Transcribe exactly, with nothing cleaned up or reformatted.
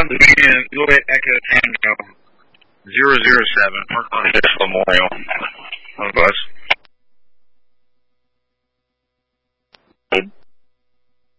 on the beginning, go ahead, Echo Tango, zero zero seven, Mark on this Memorial on the bus.